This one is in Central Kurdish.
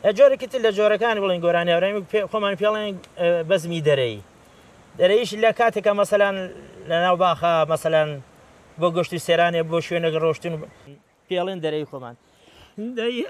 جۆرێکی تر لە جۆرەکانی بڵین گۆرانی ئەوڕێمی خۆمان پێڵێن بەزمی دەرەی دەرەیش لە کاتێکە مەسەلەن لە ناو باخە مەسەلەن بۆ گۆشتی سێرانێ بۆ شوێنە ڕۆشتن پێڵێن دەرەی خۆمان